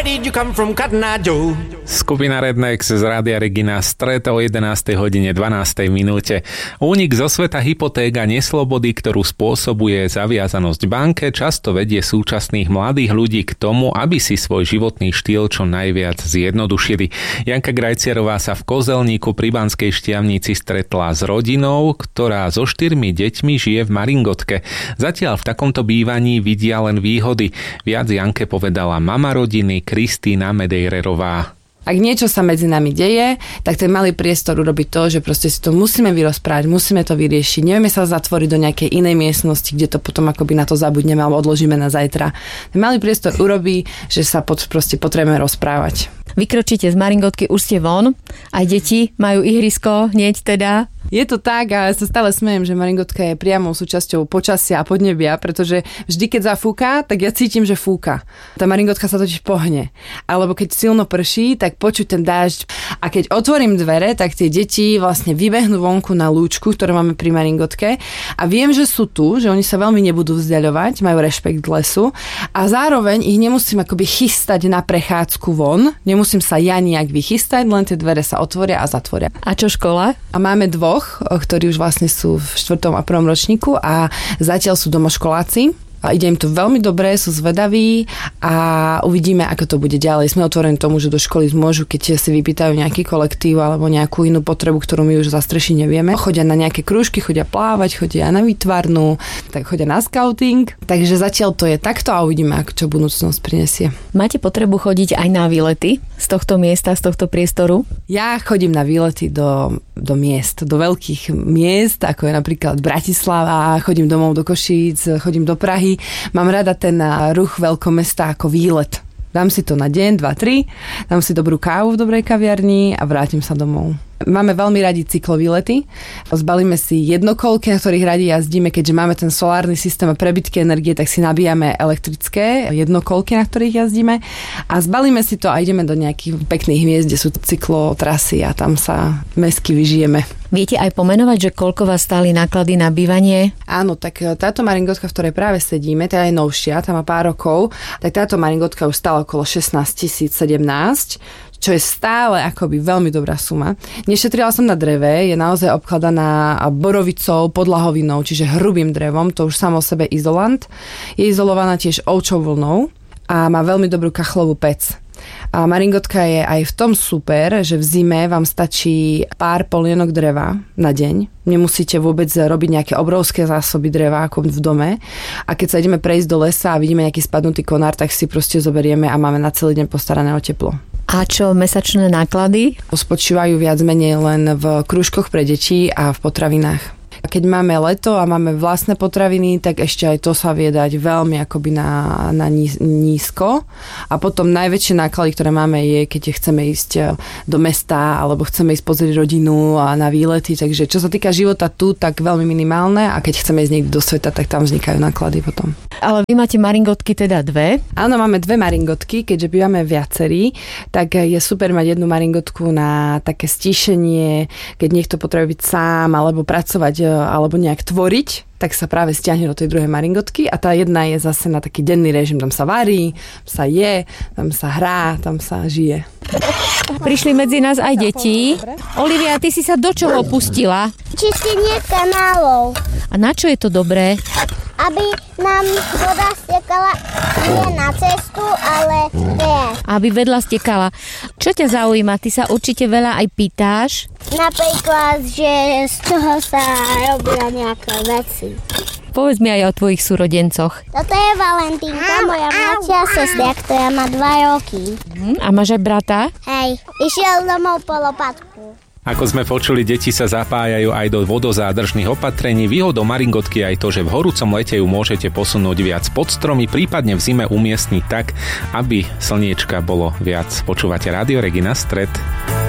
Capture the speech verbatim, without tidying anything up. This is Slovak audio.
Did you come from Cotton Eye Joe? Skupina Rednex z Rádia Regina, stret o jedenástej hodine dvanástej minúte. Únik zo sveta hypoték a neslobody, ktorú spôsobuje zaviazanosť banke, často vedie súčasných mladých ľudí k tomu, aby si svoj životný štýl čo najviac zjednodušili. Janka Grajciarová sa v Kozelníku pri Banskej Štiavnici stretla s rodinou, ktorá so štyrmi deťmi žije v Maringotke. Zatiaľ v takomto bývaní vidia len výhody. Viac Janke povedala mama rodiny Kristína Medejrerová. Ak niečo sa medzi nami deje, tak ten malý priestor urobiť to, že proste si to musíme vyrozprávať, musíme to vyriešiť. Nevieme sa zatvoriť do nejakej inej miestnosti, kde to potom akoby na to zabudneme alebo odložíme na zajtra. Ten malý priestor urobí, že sa pod, proste potrebujeme rozprávať. Vykročíte z Maringotky, už ste von, aj deti majú ihrisko, hneď teda. Je to tak a ja sa stále smejem, že Maringotka je priamou súčasťou počasia a podnebia, pretože vždy, keď zafúka, tak ja cítim, že fúka. Tá Maringotka sa totiž pohne. Alebo keď silno prší, tak počuť ten dážď. A keď otvorím dvere, tak tie deti vlastne vybehnú vonku na lúčku, ktorú máme pri Maringotke. A viem, že sú tu, že oni sa veľmi nebudú vzdiaľovať, majú rešpekt k lesu. A zároveň ich nemusím akoby chystať na prechádzku von. Nemusím sa ja nejak vychystať, len tie dvere sa otvoria a zatvoria. A čo škola? A máme dvoch, ktorí už vlastne sú v štvrtom a prvom ročníku a zatiaľ sú domoškoláci. A ide im to veľmi dobre, sú zvedaví a uvidíme, ako to bude ďalej. Sme otvorení tomu, že do školy môžu, keď si vypýtajú nejaký kolektív alebo nejakú inú potrebu, ktorú my už zastrešiť nevieme. Chodia na nejaké krúžky, chodia plávať, chodia na výtvarnú, tak chodia na skauting. Takže zatiaľ to je takto a uvidíme, ako čo budúcnosť prinesie. Máte potrebu chodiť aj na výlety z tohto miesta, z tohto priestoru? Ja chodím na výlety do, do miest, do veľkých miest, ako je napríklad Bratislava, chodím domov do Košíc, chodím do Prahy. Mám rada ten ruch veľkomesta ako výlet. Dám si to na deň, dva, tri, dám si dobrú kávu v dobrej kaviarni a vrátim sa domov. Máme veľmi radi cyklovýlety. Zbalíme si jednokolky, na ktorých radi jazdíme, keďže máme ten solárny systém a prebytky energie, tak si nabíjame elektrické jednokolky, na ktorých jazdíme. A zbalíme si to a ideme do nejakých pekných miest, kde sú cyklotrasy a tam sa mestsky vyžijeme. Viete aj pomenovať, že koľko vás stáli náklady na bývanie? Áno, tak táto Maringotka, v ktorej práve sedíme, tá je novšia, tá má pár rokov, tak táto Maringotka už stála okolo šestnásť tisíc, sedemnásť, čo je stále akoby veľmi dobrá suma. Nešetrila som na dreve, je naozaj obkladaná borovicou, podlahovinou, čiže hrubým drevom, to už samo o sebe izolant. Je izolovaná tiež ovčou vlnou a má veľmi dobrú kachlovú pec. A Maringotka je aj v tom super, že v zime vám stačí pár polienok dreva na deň. Nemusíte vôbec robiť nejaké obrovské zásoby dreva ako v dome. A keď sa ideme prejsť do lesa a vidíme nejaký spadnutý konár, tak si proste zoberieme a máme na celý deň postarané o teplo. A čo mesačné náklady? Spočívajú viac menej len v krúžkoch pre deti a v potravinách. Keď máme leto a máme vlastné potraviny, tak ešte aj to sa vie dať veľmi akoby na, na nízko. A potom najväčšie náklady, ktoré máme, je, keď chceme ísť do mesta alebo chceme ísť pozrieť rodinu a na výlety. Takže čo sa týka života tu, tak veľmi minimálne a keď chceme ísť niekde do sveta, tak tam vznikajú náklady potom. Ale vy máte Maringotky teda dve? Áno, máme dve Maringotky, keďže bývame viacerí, tak je super mať jednu Maringotku na také stíšenie, keď niekto potrebuje byť sám alebo pracovať alebo nejak tvoriť, tak sa práve stiahne do tej druhej Maringotky a tá jedna je zase na taký denný režim. Tam sa varí, tam sa je, tam sa hrá, tam sa žije. Prišli medzi nás aj deti. Olivia, ty si sa do čoho pustila? Čistenie kanálov. A na čo je to dobré? Aby nám voda stekala nie na cestu, ale viac. Aby vedľa stekala. Čo ťa zaujíma? Ty sa určite veľa aj pýtáš? Napríklad, že z toho sa robia nejaké veci. Povedz mi aj o tvojich súrodencoch. Toto je Valentínka, moja mladšia sestra, ktorá má dva roky. Hm, a máš aj brata? Hej, išiel domov po lopatku. Ako sme počuli, deti sa zapájajú aj do vodozádržných opatrení. Výhodou Maringotky aj to, že v horúcom lete ju môžete posunúť viac pod stromy, prípadne v zime umiestniť tak, aby slniečka bolo viac. Počúvate Rádio Regina Stret.